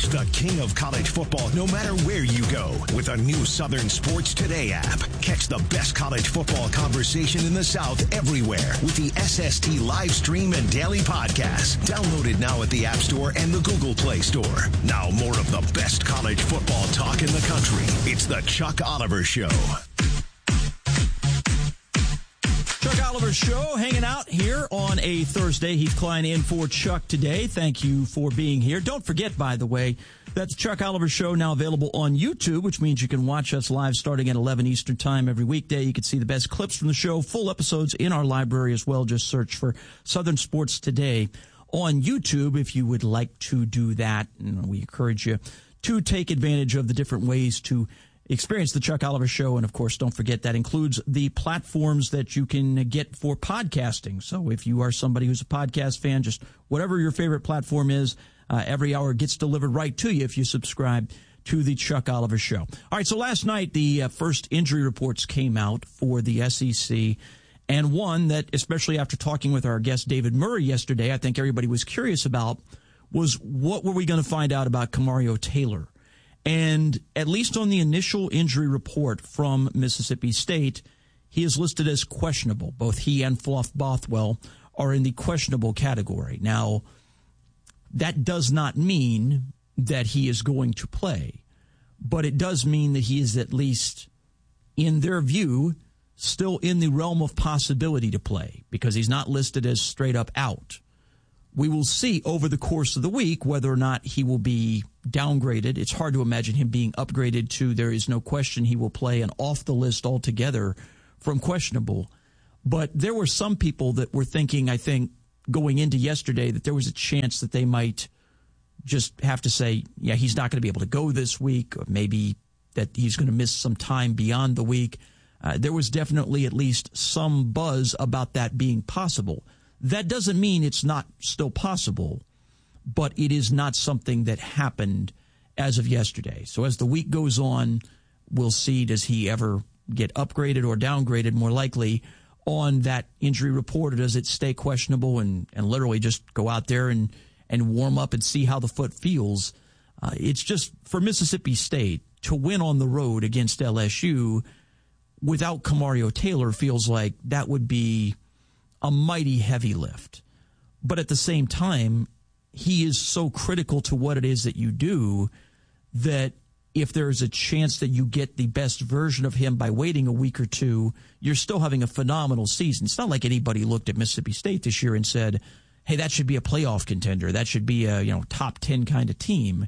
Reach the king of college football no matter where you go with a new Southern Sports Today app. Catch the best college football conversation in the South everywhere with the SST live stream and daily podcast. Downloaded now at the App Store and the Google Play Store. Now more of the best college football talk in the country. It's the Chuck Oliver Show. Chuck Oliver Show, hanging out here on a Thursday. Heath Klein in for Chuck today. Thank you for being here. Don't forget, by the way, that's Chuck Oliver Show now available on YouTube, which means you can watch us live starting at 11 Eastern Time every weekday. You can see the best clips from the show, full episodes in our library as well. Just search for Southern Sports Today on YouTube if you would like to do that. And we encourage you to take advantage of the different ways to experience the Chuck Oliver Show. And, of course, don't forget that includes the platforms that you can get for podcasting. So if you are somebody who's a podcast fan, just whatever your favorite platform is, every hour gets delivered right to you if you subscribe to the Chuck Oliver Show. All right, so last night the first injury reports came out for the SEC, and one that, especially after talking with our guest David Murray yesterday, I think everybody was curious about was what were we going to find out about Kamario Taylor? And at least on the initial injury report from Mississippi State, he is listed as questionable. Both he and Fluff Bothwell are in the questionable category. Now, that does not mean that he is going to play, but it does mean that he is at least, in their view, still in the realm of possibility to play because he's not listed as straight up out. We will see over the course of the week whether or not he will be downgraded. It's hard to imagine him being upgraded to there is no question he will play and off the list altogether from questionable. But there were some people that were thinking, I think, going into yesterday that there was a chance that they might just have to say, yeah, he's not going to be able to go this week, or maybe that he's going to miss some time beyond the week. There was definitely at least some buzz about that being possible. That doesn't mean it's not still possible, but it is not something that happened as of yesterday. So as the week goes on, we'll see, does he ever get upgraded or downgraded more likely on that injury report, or does it stay questionable and literally just go out there and warm up and see how the foot feels? It's just for Mississippi State to win on the road against LSU without Kamario Taylor feels like that would be a mighty heavy lift. But at the same time, he is so critical to what it is that you do that if there's a chance that you get the best version of him by waiting a week or two, you're still having a phenomenal season. It's not like anybody looked at Mississippi State this year and said, hey, that should be a playoff contender. That should be a top 10 kind of team.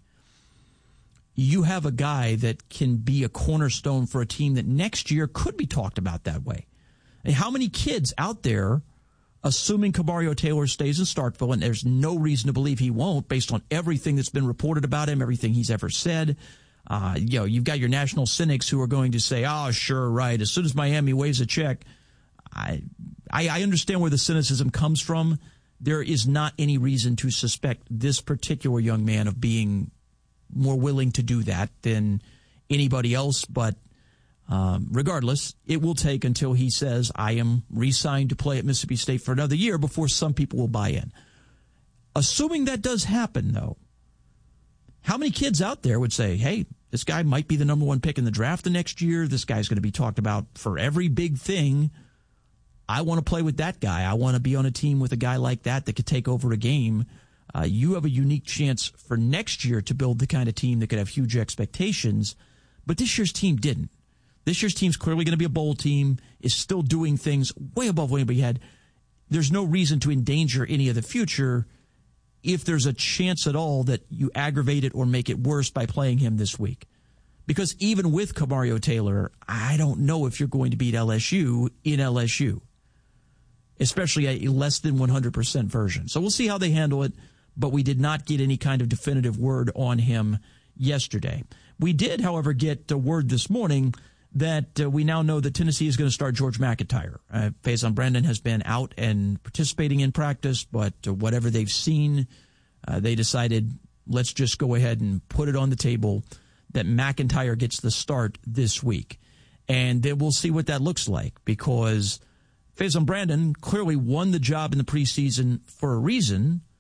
You have a guy that can be a cornerstone for a team that next year could be talked about that way. And how many kids out there, assuming Kamario Taylor stays in Starkville, and there's no reason to believe he won't based on everything that's been reported about him, everything he's ever said. You've got your national cynics who are going to say, oh, sure, right, as soon as Miami waves a check. I understand where the cynicism comes from. There is not any reason to suspect this particular young man of being more willing to do that than anybody else, but regardless, it will take until he says, I am re-signed to play at Mississippi State for another year before some people will buy in. Assuming that does happen, though, how many kids out there would say, hey, this guy might be the number one pick in the draft the next year. This guy's going to be talked about for every big thing. I want to play with that guy. I want to be on a team with a guy like that could take over a game. You have a unique chance for next year to build the kind of team that could have huge expectations, but this year's team didn't. This year's team's clearly going to be a bowl team, is still doing things way above what anybody had. There's no reason to endanger any of the future if there's a chance at all that you aggravate it or make it worse by playing him this week. Because even with Kamario Taylor, I don't know if you're going to beat LSU in LSU, especially a less than 100% version. So we'll see how they handle it, but we did not get any kind of definitive word on him yesterday. We did, however, get a word this morning that we now know that Tennessee is going to start George McIntyre. Faison Brandon has been out and participating in practice, but whatever they've seen, they decided, let's just go ahead and put it on the table that McIntyre gets the start this week. And then we'll see what that looks like, because Faison Brandon clearly won the job in the preseason for a reason,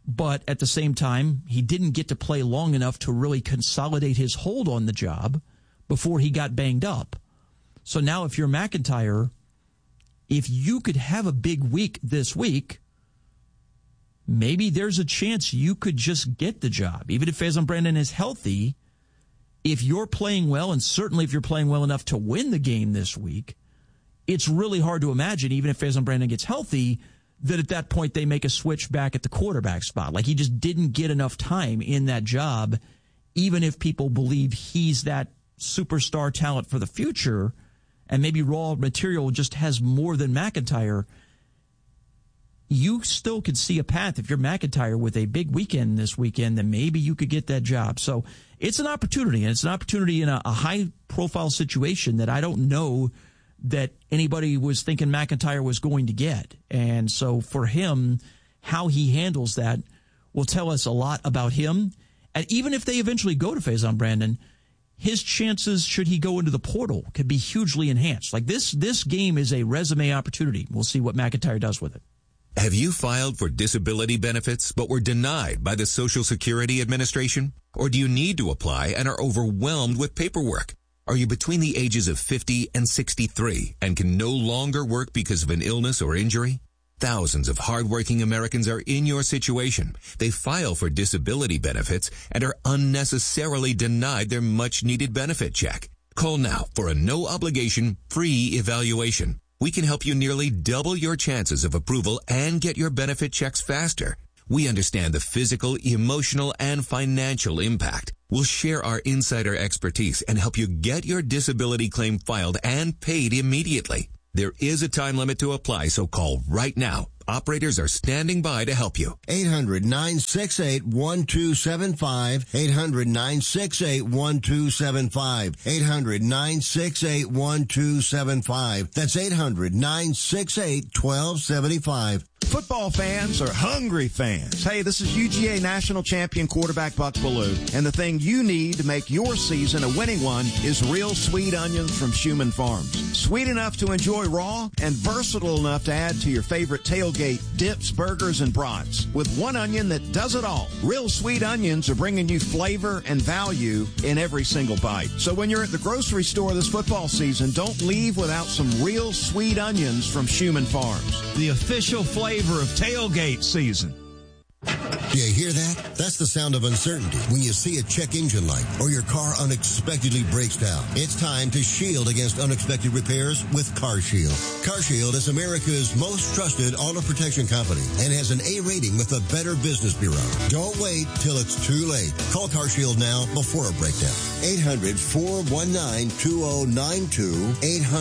But at the same time, he didn't get to play long enough to really consolidate his hold on the job before he got banged up. So now if you're McIntyre, if you could have a big week this week, maybe there's a chance you could just get the job. Even if Faison Brandon is healthy, if you're playing well, and certainly if you're playing well enough to win the game this week, it's really hard to imagine, even if Faison Brandon gets healthy, that at that point they make a switch back at the quarterback spot. Like, he just didn't get enough time in that job, even if people believe he's that superstar talent for the future, and maybe raw material just has more than McIntyre. You still could see a path if you're McIntyre with a big weekend this weekend, then maybe you could get that job. So it's an opportunity, and it's an opportunity in a high-profile situation that I don't know that anybody was thinking McIntyre was going to get. And so for him, how he handles that will tell us a lot about him. And even if they eventually go to Faison Brandon, his chances, should he go into the portal, could be hugely enhanced. Like, this game is a resume opportunity. We'll see what McIntyre does with it. Have you filed for disability benefits but were denied by the Social Security Administration? Or do you need to apply and are overwhelmed with paperwork? Are you between the ages of 50 and 63 and can no longer work because of an illness or injury? Thousands of hardworking Americans are in your situation. They file for disability benefits and are unnecessarily denied their much-needed benefit check. Call now for a no-obligation, free evaluation. We can help you nearly double your chances of approval and get your benefit checks faster. We understand the physical, emotional, and financial impact. We'll share our insider expertise and help you get your disability claim filed and paid immediately. There is a time limit to apply, so call right now. Operators are standing by to help you. 800-968-1275. 800-968-1275. 800-968-1275. That's 800-968-1275. Football fans are hungry fans. Hey, this is UGA national champion quarterback Buck Bellew, and the thing you need to make your season a winning one is real sweet onions from Schumann Farms. Sweet enough to enjoy raw and versatile enough to add to your favorite tailgate dips, burgers, and brats. With one onion that does it all. Real sweet onions are bringing you flavor and value in every single bite. So when you're at the grocery store this football season, don't leave without some real sweet onions from Schumann Farms. The official flavor of tailgate season. You hear that? That's the sound of uncertainty when you see a check engine light or your car unexpectedly breaks down. It's time to shield against unexpected repairs with CarShield. CarShield is America's most trusted auto protection company and has an A rating with the Better Business Bureau. Don't wait till it's too late. Call CarShield now before a breakdown. 800-419-2092.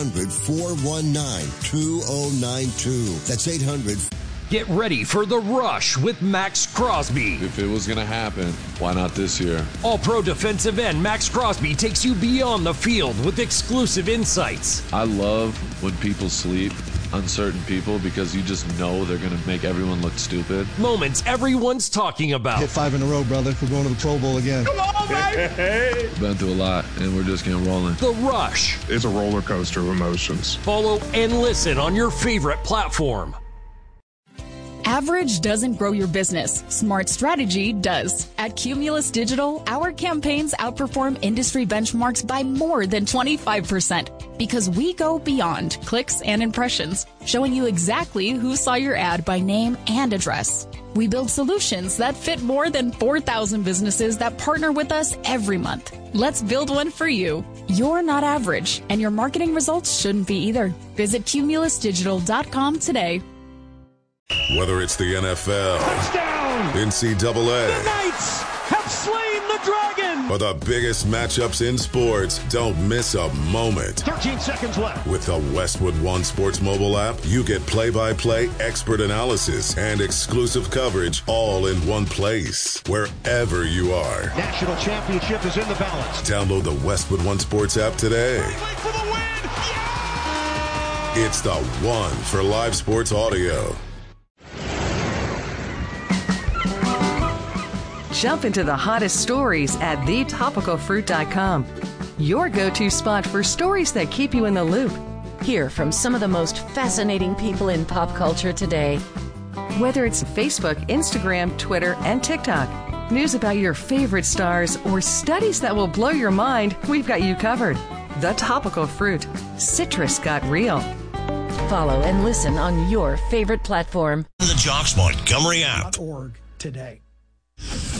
800-419-2092. That's 800. Get ready for The Rush with Max Crosby. If it was going to happen, why not this year? All-pro defensive end Max Crosby takes you beyond the field with exclusive insights. I love when people sleep on certain people because you just know they're going to make everyone look stupid. Moments everyone's talking about. Hit 5 in a row, brother. We're going to the Pro Bowl again. Come on, baby! Been through a lot, and we're just getting rolling. The Rush. It's a roller coaster of emotions. Follow and listen on your favorite platform. Average doesn't grow your business. Smart strategy does. At Cumulus Digital, our campaigns outperform industry benchmarks by more than 25% because we go beyond clicks and impressions, showing you exactly who saw your ad by name and address. We build solutions that fit more than 4,000 businesses that partner with us every month. Let's build one for you. You're not average, and your marketing results shouldn't be either. Visit cumulusdigital.com today. Whether it's the NFL, touchdown, NCAA, the Knights have slain the dragon, or the biggest matchups in sports, don't miss a moment. 13 seconds left. With the Westwood One Sports mobile app, you get play-by-play expert analysis and exclusive coverage all in one place, wherever you are. National championship is in the balance. Download the Westwood One Sports app today. For the win. Yeah! It's the one for live sports audio. Jump into the hottest stories at thetopicalfruit.com. Your go-to spot for stories that keep you in the loop. Hear from some of the most fascinating people in pop culture today. Whether it's Facebook, Instagram, Twitter, and TikTok, news about your favorite stars, or studies that will blow your mind, we've got you covered. The Topical Fruit. Citrus got real. Follow and listen on your favorite platform. The Jocks Montgomery app. .org today.